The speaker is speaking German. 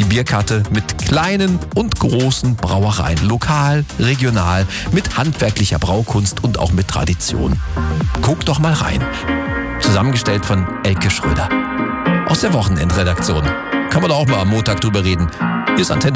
Die Bierkarte mit kleinen und großen Brauereien. Lokal, regional, mit handwerklicher Braukunst und auch mit Tradition. Guck doch mal rein. Zusammengestellt von Elke Schröder. Aus der Wochenendredaktion. Kann man da auch mal am Montag drüber reden. Hier ist Antenne